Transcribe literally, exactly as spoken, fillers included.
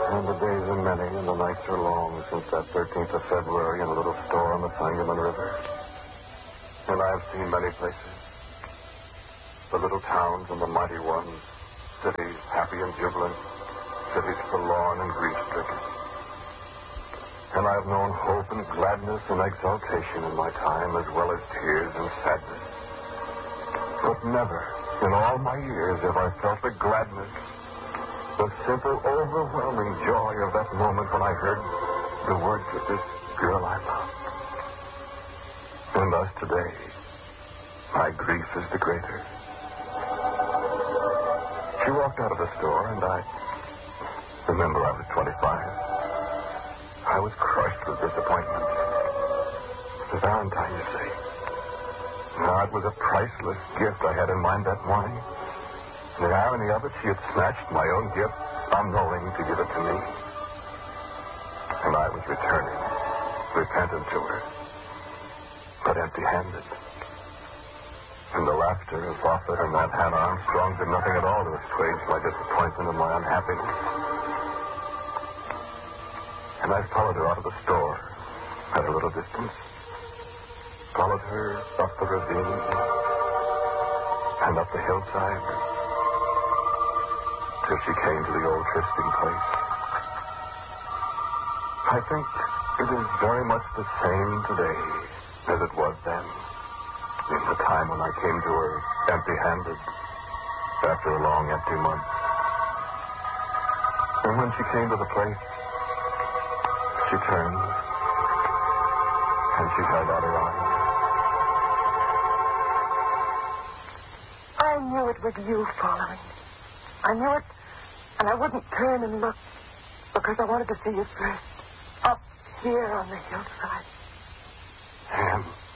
And the days are many and the nights are long since that thirteenth of February in a little store on the Sangamon River. And I've seen many places. The little towns and the mighty ones. Cities happy and jubilant. Cities forlorn and grief-stricken. And I've known hope and gladness and exultation in my time, as well as tears and sadness. But never, in all my years, have I felt the gladness, the simple, overwhelming joy of that moment when I heard the words of this girl I loved. And thus today, my grief is the greater. She walked out of the store, and I remember I was twenty-five. I was crushed with disappointment. The Valentine, you see. Now, it was a priceless gift I had in mind that morning. The irony of it, she had snatched my own gift, unknowing to give it to me. And I was returning, repentant to her, but empty-handed. And the laughter of Offutt and Aunt Hannah Armstrong did nothing at all to assuage my disappointment and my unhappiness. And I followed her out of the store at a little distance, followed her up the ravine and up the hillside till she came to the old trysting place. I think it is very much the same today as it was then, in the time when I came to her empty-handed after a long empty month. And when she came to the place, she turned and she held out her arms. I knew it was you following. I knew it, and I wouldn't turn and look because I wanted to see you first, up here on the hillside. Sam.